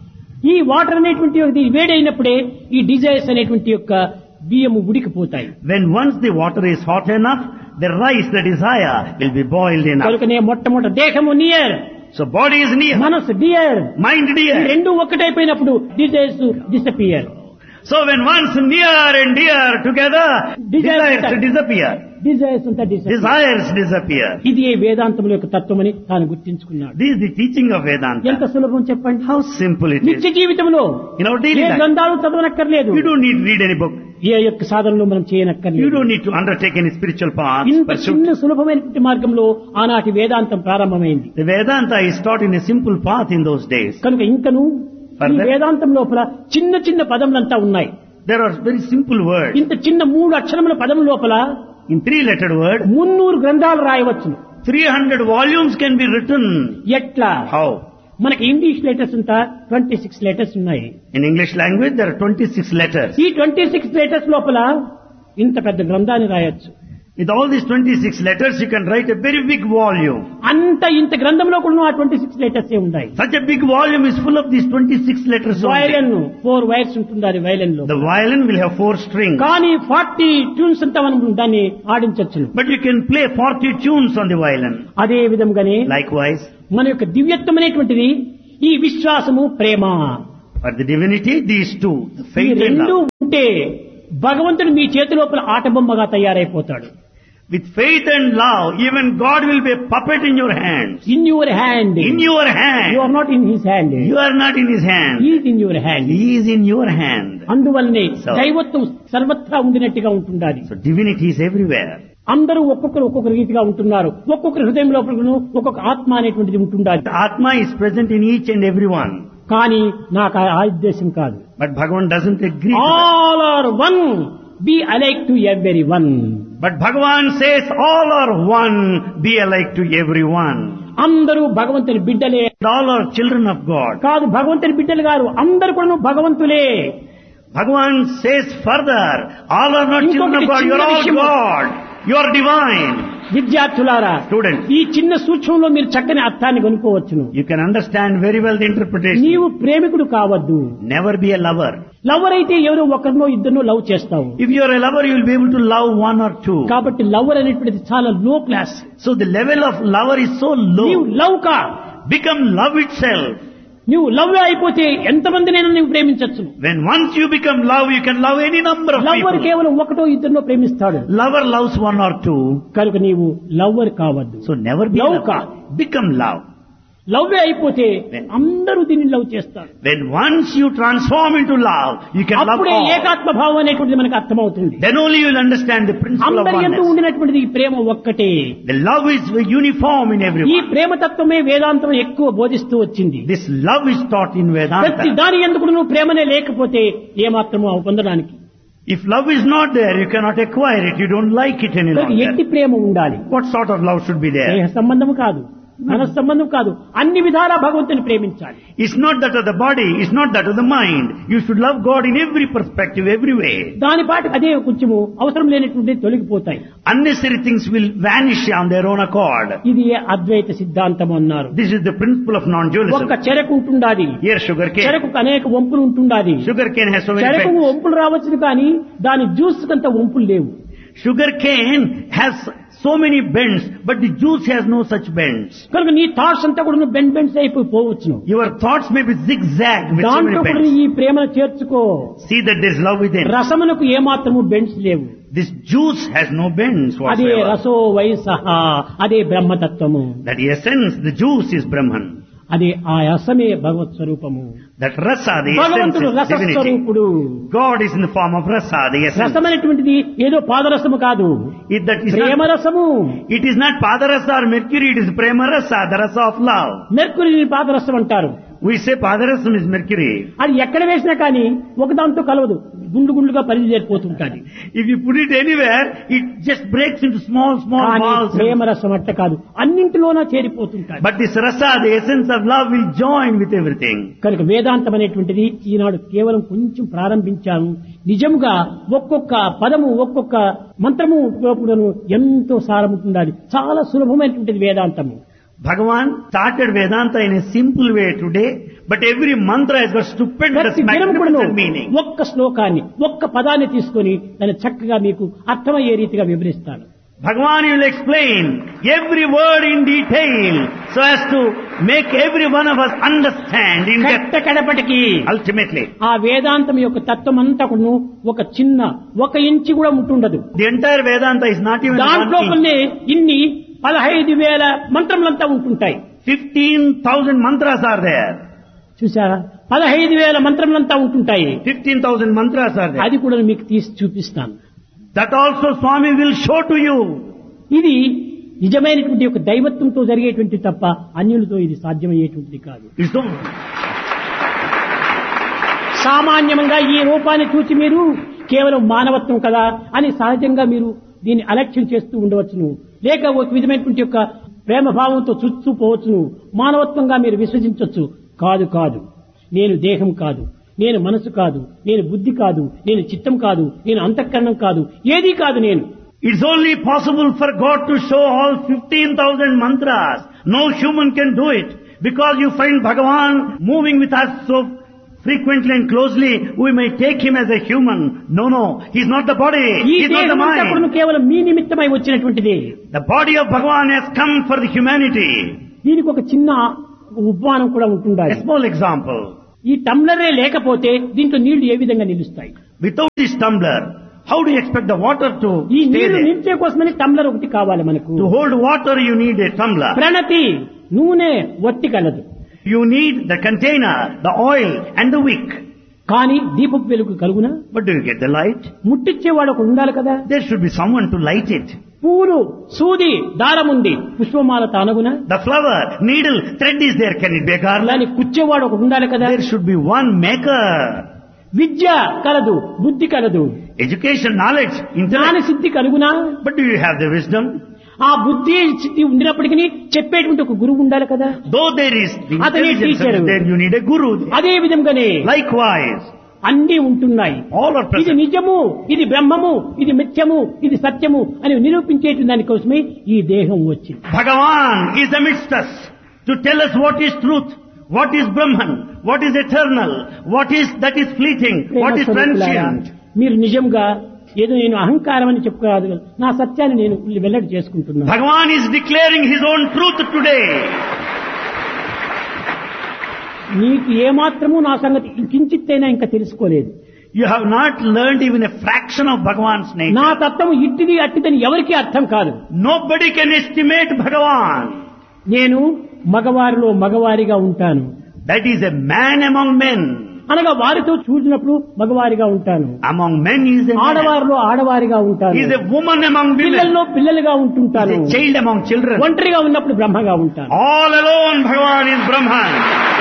ఈ వాటర్ అనేటువంటి ఇది వేడి అయినప్పుడే ఈ డిజైర్స్ అనేటువంటి యొక్క బియ్యము ఉడికిపోతాయి. When once the water is hot enough, the rice, the desire, will be boiled enough. కనుకనే మొట్టమొదటి దేహము near, So body is near, మనసు డియర్. mind ఈ dear. రెండు ఒక్కటైపోయినప్పుడు desires disappear. So when once near and dear together, desires disappear. Desires అంతా disappear. Desires disappear. ఇది ఏ వేదాంతముల యొక్క తత్వమని తాను గుర్తించుకున్నాడు. This is the teaching of ఎంత Vedanta. సులభం చెప్పండి. How simple it నిత్య is. జీవితంలో In our A daily life, గ్రంథాలు చదవనక్కర్లేదు. you don't need to read any book. ఏ యొక్క సాధనలు మనం You చేయనక్కర్లేదు. don't need to undertake any spiritual path. ఇంత Pursuit. చిన్న సులభమైనటువంటి మార్గంలో ఆనాటి వేదాంతం ప్రారంభమైంది. The Vedanta is taught in a simple path in those days. కనుక ఇంకను ఈ Further? వేదాంతం లోపల చిన్న చిన్న పదములంతా ఉన్నాయి. There are very simple words. ఇంత చిన్న 3 అక్షరముల పదం లోపల In 3-lettered word, 300 గ్రంథాలు రాయవచ్చు. 300 volumes can be written. ఎట్లా? How? మనకి ఇంగ్లీష్ లెటర్స్ అంతా 26 లెటర్స్ ఉన్నాయి. In English language, there are 26 letters. ఈ 26 లెటర్స్ లోపల ఇంత పెద్ద గ్రంథాన్ని రాయొచ్చు. With all these 26 letters, you can write a very big volume. ఇంత గ్రంథంలో కూడా ఆ 26 లెటర్స్ ఉంటాయి. Such a big volume is full of these 26 letters only. Violin 4 wires ఉంటుంది అది వయలిన్ లో. The violin will have 4 strings. కానీ 40 ట్యూన్స్ అంతా మనం దాన్ని ఆడించొచ్చు. But you can play 40 tunes on the violin. అదే విధంగానే Likewise, మన యొక్క దివ్యత్వం అనేటువంటిది ఈ విశ్వాసము, ప్రేమ. for the divinity, these two, the ఈ faith and రెండు love. ఉంటే భగవంతుడు మీ చేతి లోపల ఆటబొమ్మగా తయారైపోతాడు. With faith and love, even God will be a puppet in your hands. In your hand. In your hand. You are not in his hand. You are not in his hand. He is in your hand. He is in your hand. అందువల్లనే So- దైవత్వం సర్వత్రా ఉండినట్టుగా ఉంటుండాలి. So divinity is everywhere. అందరూ ఒక్కొక్కరు ఒక్కొక్క రీతిగా ఉంటున్నారు. ఒక్కొక్కరి హృదయం లోపల ఒక్కొక్క ఆత్మ అనేటువంటిది ఉంటుండాలి. The Atma is present in each and every one. కానీ నాకు ఆ ఉద్దేశం కాదు. But Bhagavan doesn't agree to that. All are one, B alike to every one. But Bhagavan says all are one, be alike to everyone. అందరూ భగవంతుని బిడ్డలే. All are children of God. కాదు భగవంతుని బిడ్డలు గారు, అందరూ కూడా భగవంతులే. Bhagavan says further, all are not children of God, you are all God. You are divine. విద్యార్థులారా, Students, ఈ చిన్న సూక్ష్మంలో మీరు చక్కని అర్థాన్ని కనుక్కోవచ్చును. you can understand very well the interpretation. నీవు ప్రేమికుడు కావద్దు. Never be a lover. Lover అయితే ఎవరో ఒకరినో ఇద్దరినో లవ్ చేస్తావు. If you are a lover, you will be able to love one or two. కాబట్టి లవర్ అనేటువంటిది చాలా లో class. So the level of lover is so నీవు low. లవ్ కా. Become love itself. నువ్వు లవ్ అయిపోతే ఎంతమందినైనా నువ్వు ప్రేమించచ్చు. When once you become love, you can love any number of lover people. కేవలం ఒకటో ఇద్దరినో ప్రేమిస్తాడు. Lover loves one or two. కనుక నీవు లవ్వర్ కావద్దు. So never be a Love lover. ka. Become love. Love అయిపోతే అందరూ దీన్ని లవ్ చేస్తారు. When once you transform into love, you can love అప్పుడే all. ఏకాత్మ భావం అనేటువంటిది మనకు అర్థమవుతుంది. Then only you will understand the principle of అందరి యందు oneness. ఉండినటువంటిది ఈ ప్రేమ ఒక్కటే. The love is uniform in ఈ everyone. ప్రేమతత్వమే వేదాంతం ఎక్కువ బోధిస్తూ వచ్చింది. This love is taught in ప్రతి Vedanta. దాని ఎందుకు నువ్వు ప్రేమనే లేకపోతే ఏమాత్రమో పొందడానికి. If love is not there, you cannot acquire it. You don't like it any ఎట్టి longer. ప్రేమ ఉండాలి. What sort of love should be there? దేహ సంబంధం కాదు, మన సంబంధం కాదు, అన్ని విధాలా భగవంతుని ప్రేమించాలి. It's not that of the body, it's not that of the mind. You should love God in every perspective, every way. దాని పాటు అదే కొంచెము అవసరం లేనటువంటి తొలగిపోతాయి. Unnecessary things will vanish on their own accord. ఇది అద్వైత సిద్ధాంతం అన్నారు. This is the principle of non-dualism. ఒక్క చెరకు ఉంటుండాది. Here sugar cane. చెరకు అనేక వంపులు ఉంటుండాది. Sugar cane has so many చెరకు bends. వంపులు రావచ్చు కానీ దాని జ్యూస్ కంత వంపులు లేవు. Sugar cane has so many bends, but the juice has no such bends. కనుక నీ థాట్స్ అంతా కూడా బెండ్స్ అయిపోవచ్చు. Your thoughts may be zigzag with so దాంట్లో many కూడా bends. ఈ ప్రేమను చేర్చుకో. See that there is love within. రసమునకు ఏమాత్రము బెండ్స్ లేవు. This juice has no bends అదే whatsoever. రసో వయసహ, అదే బ్రహ్మతత్వము. That essence, the juice is Brahman. అదే ఆ రసమే భగవత్ స్వరూపము. That rasa, the essence భగవంతుడు is divinity. రసస్వరూపుడు. God is in the form of rasa, the essence. రసమైనటువంటిది ఏదో పాదరసము కాదు, That is ప్రేమ not, రసము. it is not padarasa or mercury, it is prema rasa, the rasa of love. మెర్కురీని పాదరసం అంటారు. We say padarasam is mercury. అది ఎక్కడ వేసినా కానీ ఒకదాంతో కలవదు, గుండు గుండుగా పరిచేరిపోతుంటాది. If you put it anywhere, it just breaks into small కానీ balls. ప్రేమ రసం అట్ట కాదు, అన్నింటిలోనా చేరిపోతుంటాది. But this rasa, the essence of love, will join with everything. కనుక వేదాంతం అనేటువంటిది ఈనాడు కేవలం కొంచెం ప్రారంభించాము. నిజంగా ఒక్కొక్క పదము ఒక్కొక్క మంత్రము కూడాను ఎంతో సారముంటుండాలి. చాలా సులభమైనటువంటిది వేదాంతము. Bhagavan started Vedanta in a simple way today, but every mantra has got stupendous, ప్రతి దినం కూడాను magnificent meaning. ఒక్క శ్లోకాన్ని ఒక్క పదాన్ని తీసుకొని దాన్ని చక్కగా మీకు అర్థమయ్యే రీతిగా వివరిస్తాను. Bhagavan will explain every word in detail so as to make every one of us understand in depth. కడపటికి Ultimately, ఆ వేదాంతం యొక్క తత్వం అంతా కూడా ఒక చిన్న 1 ఇంచు కూడా ఉంటుండదు. the entire Vedanta is not even 1 దాంట్లో inch. కొన్ని ఇన్ని 15,000 మంత్రములంతా ఉంటుంటాయి. 15,000 mantras are there. చూసారా, 15,000 మంత్రములంతా ఉంటుంటాయి. 15,000 mantras are there. అది కూడా మీకు తీసి చూపిస్తాను. That also Swami will show to you. ఇది నిజమైనటువంటి ఒక దైవత్వంతో జరిగేటువంటి తప్ప అన్యులతో ఇది సాధ్యమయ్యేటువంటిది కాదు. It's so, సామాన్యంగా ఈ రూపాన్ని చూసి మీరు కేవలం మానవత్వం కదా అని సహజంగా మీరు దీన్ని అలక్ష్యం చేస్తూ ఉండవచ్చును, లేక ఒక విధమైనటువంటి యొక్క ప్రేమ భావంతో చూస్తూ పోవచ్చును, మానవత్వంగా మీరు విశ్వసించవచ్చు. కాదు కాదు, నేను దేహం కాదు, నేను మనసు కాదు, నేను బుద్ధి కాదు, నేను చిత్తం కాదు, నేను అంతఃకరణం కాదు, ఏదీ కాదు నేను. It's only possible for God to show all 15,000 mantras. No human can do it. Because you find Bhagavan moving with us so frequently and closely, we may take him as a human. No. He's not the body. ఈ He's not the దేహమంతా కూడా mind. కేవలం మీ నిమిత్తమై వచ్చినటువంటిది. The body of Bhagavan has come for the humanity. దీనికి ఒక చిన్న ఉపమానం కూడా ఉంటుండాలి. A small example. ఈ టంబ్లరే లేకపోతే దీంట్లో నీళ్లు ఏ విధంగా నిలుస్తాయి? Without this tumbler, how do you expect the water to ఈ stay నీళ్లు there? నిలిచే కోసమని టంబ్లర్ ఒకటి కావాలి మనకు. To hold water, you need a tumbler. ప్రణతి నూనె వత్తి కలదు, You need the container, the oil and the wick. కానీ దీపపు వెలుగు కలుగునా? But do you get the light? ముట్టిచ్చేవాడు ఒకడు ఉండాలి కదా. There should be someone to light it. పూలు సూది దారం ఉంది, పుష్పమాల తానగునా? The flower, needle, thread is there. Can it be a garland? అలాని కుచ్చేవాడు ఒకడు ఉండాలి కదా. There should be one maker. విద్య కలదు, బుద్ధి కలదు, Education, knowledge, జ్ఞాన intellect. Siddhi కలుగునా? But do you have the wisdom? ఆ బుద్ధి సిద్ధి ఉండినప్పటికీ చెప్పేటువంటి ఒక గురువు ఉండాలి కదా. Though there is the Atane intelligence teacher. there, you need a guru. అదే విధంగానే Likewise, అన్ని ఉంటున్నాయి. all are ఇది present. నిజము, ఇది బ్రహ్మము, ఇది మిథ్యము, ఇది సత్యము అని నిరూపించేటి దానికోసమే ఈ దేహం వచ్చింది. Bhagavan is amidst us to tell us what is truth, what is Brahman, what is eternal, what is that is fleeting, what is transient. మీరు నిజంగా ఏదో నేను అహంకారం అని చెప్పుకోరాదు, నా సత్యాన్ని నేను వెల్లడి చేసుకుంటున్నాను. Bhagavan is declaring his own truth today. నీకు ఏమాత్రము నా సంగతి కించిత్తైనా ఇంకా తెలుసుకోలేదు. You have not learned even a fraction of Bhagavan's నా nature. తత్వము ఇట్టిది అట్టిదని ఎవరికీ అర్థం కాదు. Nobody can estimate Bhagavan. నేను మగవారిలో మగవారిగా ఉంటాను, That is a man among men. అనగా వారితో చూసినప్పుడు మగవారిగా ఉంటాను, Among men he is a man. ఆడవారిలో ఆడవారిగా ఉంటాను, He is a woman among women. పిల్లల్లో పిల్లలుగా He ఉంటుంటాను, is a child among children. ఒంటరిగా ఉన్నప్పుడు బ్రహ్మగా ఉంటాను. All alone Bhagavan is Brahman.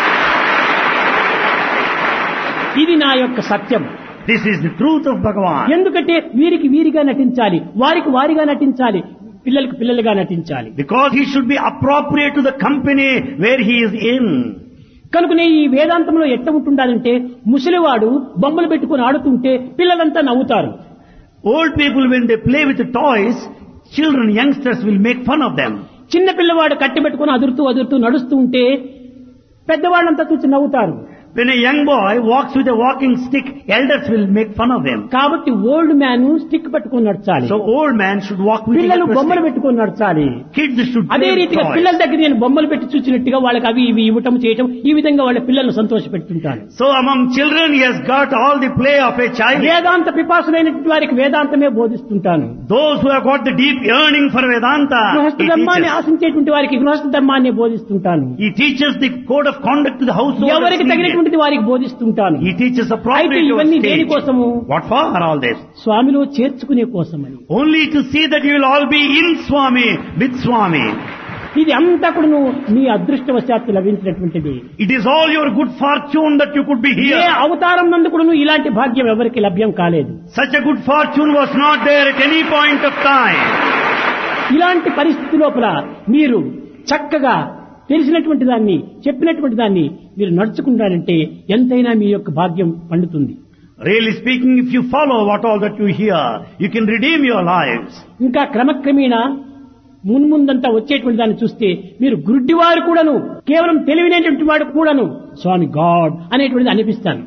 ఇది నా యొక్క సత్యం. This is the truth of Bhagavan. ఎందుకంటే వీరికి వీరిగా నటించాలి, వారికి వారిగా నటించాలి, పిల్లలకు పిల్లలుగా నటించాలి. Because he should be appropriate to the company where he is in. కనుకనే ఈ వేదాంతంలో ఎట్ట ఉంటుండాలంటే ముసలివాడు బొమ్మలు పెట్టుకుని ఆడుతుంటే పిల్లలంతా నవ్వుతారు. Old people, when they play with the toys, children, youngsters will make fun of them. చిన్న పిల్లవాడు కట్టి పెట్టుకుని అదురుతూ నడుస్తూ ఉంటే పెద్దవాళ్ళంతా చూసి నవ్వుతారు. When a young boy walks with a walking stick, elders will make fun of him. కాబట్టి ఓల్డ్ మ్యాన్ స్టిక్ పట్టుకుని నడచాలి, So old man should walk with పిల్లలు a బొమ్మలు stick. పెట్టుకుని నడచాలి. Kids should అదే play with రీతిగా toys. పిల్లల దగ్గర నేను బొమ్మలు పెట్టి చూసినట్టుగా వాళ్ళకి అవి ఇవి ఇవ్వటం చేయటం, ఈ విధంగా వాళ్ళ పిల్లలను సంతోష పెడుతుంటాను. So among children he has got all the play of a child. వేదాంత పిపాసులైనటువంటి వారికి వేదాంతమే బోధిస్తుంటాను. Those who have got the deep yearning for Vedanta, గృహస్థ he ధర్మాన్ని teaches. ఆశించేటువంటి వారికి గృహస్థ ధర్మాన్ని బోధిస్తుంటాను. He teaches the code of conduct to the household. ఎవరికి that's needed. తగినటువంటిది వారికి బోధిస్తుంటాను. He teaches అయితే appropriate to ఇవన్నీ a దేని stage. కోసము? What for all this? స్వామిలో చేర్చుకునే కోసమని. Only to see that you will all be in Swami, with Swami. ఇది అంతా కూడా నీ అదృష్టవశాత్తు లభించినటువంటిది. It is all your good fortune that you could be A here. అవతారం నందు కూడా ఇలాంటి భాగ్యం ఎవరికి లభ్యం కాలేదు. Such a good fortune was not there at any point of time. ఇలాంటి పరిస్థితి లోపల మీరు చక్కగా తెలిసినటువంటి దాన్ని చెప్పినటువంటి దాన్ని మీరు నడుచుకుంటారంటే ఎంతైనా మీ యొక్క భాగ్యం పండుతుంది. Really speaking, if you follow what all that you hear, you can redeem your lives. ఇంకా క్రమక్రమేణా మున్ముందంతా వచ్చేటువంటి దాన్ని చూస్తే మీరు గుడ్డివారు కూడాను, కేవలం తెలివినటువంటి వాడు కూడాను స్వామి గాడ్ అనేటువంటిది అనిపిస్తాను.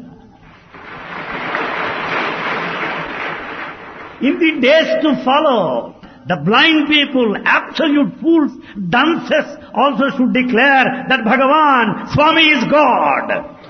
In the days to follow, the blind people, absolute fools, dunces also should declare that Bhagavan, Swami is God.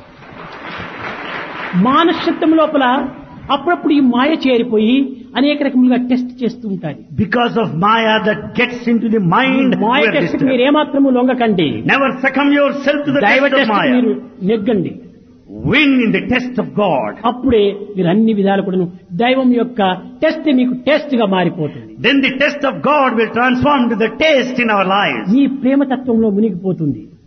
మానసత్వం లోపల అప్పుడప్పుడు ఈ మాయ చేరిపోయి అనేక రకములుగా టెస్ట్ చేస్తూ ఉంటాయి. Because of Maya that gets into the mind, Maya we are test disturbed. మీరు ఏమాత్రము లొంగకండి. Never succumb yourself to the దైవ test of test Maya. మీరు నెగ్గండి. Win in the test of God. అప్పుడే మీరు అన్ని విధాలు కూడా దైవం యొక్క టెస్ట్ మీకు టెస్ట్ గా మారిపోతుంది. Then the test of God will transform to the taste in our lives. మీ ప్రేమతత్వంలో మునిగిపోతుంది.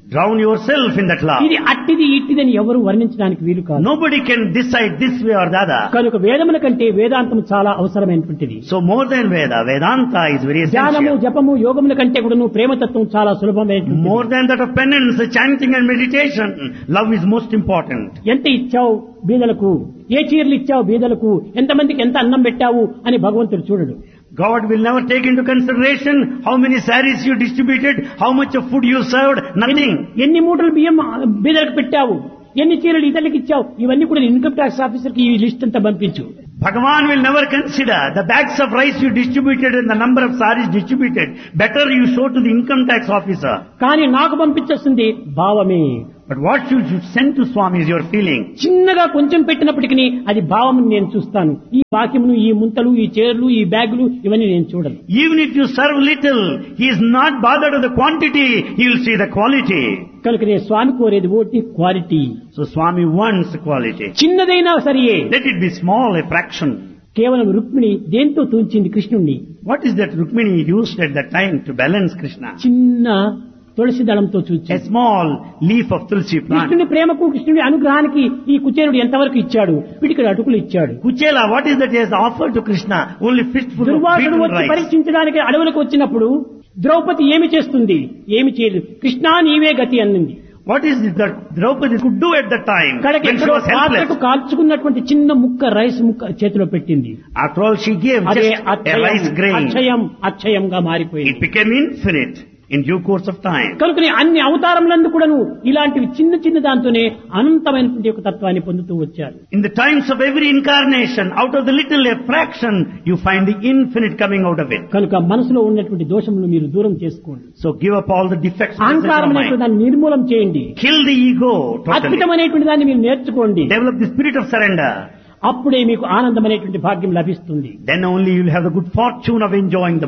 Drown yourself in that love. ఇది అట్టిది ఇట్టిదని ఎవరు వర్ణించడానికి వీలు కాదు. Nobody can decide this way or the other. కనుక వేదముల కంటే వేదాంతం చాలా అవసరమైనటువంటిది. So more than Veda, Vedanta is very ధ్యానము essential. జపము యోగముల కంటే కూడాను ప్రేమతత్వం చాలా సులభమైనటువంటిది. More than that of penance, chanting and meditation, love is most important. ఎంత ఇచ్చావు బీదలకు, ఏ చీరలు ఇచ్చావు బీదలకు, ఎంతమందికి ఎంత అన్నం పెట్టావు అని భగవంతుడు చూడడు. God will never take into consideration how many saris you distributed, how much of food you served, nothing. ఎన్ని మూటలు బియ్యం బీదలకు పెట్టావు, ఎన్ని చీరలు ఇతరులకు ఇచ్చావు, ఇవన్నీ కూడా ఇన్కమ్ ట్యాక్స్ ఆఫీసర్కి ఈ లిస్ట్ అంతా పంపించు. Bhagavan will never consider the bags of rice you distributed and the number of saris distributed. Better you show to the income tax officer. కానీ నాకు పంపించేస్తుంది భావమే. But what you should send to Swami is your feeling. చిన్నగా కొంచెం పెట్టినప్పటికీ అది భావం నేను చూస్తాను. ఈ వాక్యమును, ఈ ముంతలు, ఈ చీరలు, ఈ బ్యాగులు ఇవన్నీ నేను చూడను. Even if you serve little, he is not bothered with the quantity, he will see the quality. కనుక నేను స్వామి కోరేది ఓటి quality. So Swami wants quality. చిన్నదైనా సరియే. Let it be small, a fraction. కేవలం రుక్మిణి దేంతో తూంచింది కృష్ణుణ్ణి? What is that Rukmini used at that time to balance Krishna? చిన్న తులసి దళంతో A చూచి small leaf of tulsi plant. కృష్ణుని ప్రేమకు, కృష్ణుని అనుగ్రహానికి ఈ కుచేరుడు ఎంతవరకు ఇచ్చాడు? వీటికి అటుకులు ఇచ్చాడు. Kuchela, what is that he has offered to Krishna? Only fistful of Durvasudu beaten వచ్చి rice. పరీక్షించడానికి అడవులకు వచ్చినప్పుడు ద్రౌపది ఏమి చేస్తుంది? ఏమి చేయలేదు. కృష్ణా నీవే గతి అన్నింది. What is it that Draupadi could do at that time కడకి when she ఎక్కడో was పాత్రకు helpless? కాల్చుకున్నటువంటి చిన్న ముక్క రైస్ ముక్క చేతిలో పెట్టింది. After all, she gave అదే just a rice grain. అక్షయంగా మారిపోయింది. It became infinite in due course of time. కనుకనే అన్ని అవతారములందు కూడాను ఇలాంటివి చిన్న చిన్న దాంతోనే అనంతమైనటువంటి ఒక తత్వాన్ని పొందుతూ వచ్చారు. In the times of every incarnation, out of the little a fraction, you find the infinite coming out of it. కనుక మనసులో ఉన్నటువంటి దోషములను మీరు దూరం చేసుకోండి. So give up all the defects of the అహంకారం mind. అనేటువంటి దాన్ని నిర్మూలం చేయండి. Kill the ego totally. అద్భుతమైనటువంటి దాన్ని మీరు నేర్చుకోండి. Develop the spirit of surrender. అప్పుడే మీకు ఆనందమైనటువంటి భాగ్యం లభిస్తుంది. Then only you will have the good fortune of enjoying the